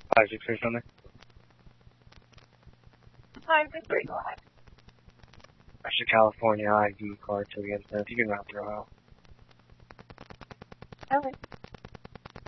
563 something. 563, go ahead. Extra California ID card to the incident. If you can route through Ohio. Okay.